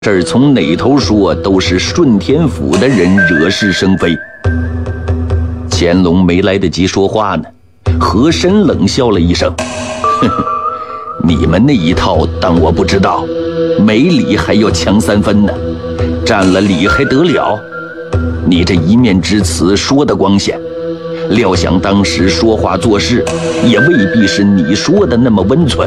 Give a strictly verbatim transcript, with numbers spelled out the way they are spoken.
这儿从哪头说都是顺天府的人惹是生非。乾隆没来得及说话呢，和珅冷笑了一声：“呵呵，你们那一套当我不知道，没理还要强三分呢，占了理还得了？你这一面之词说得光鲜，料想当时说话做事也未必是你说的那么温存。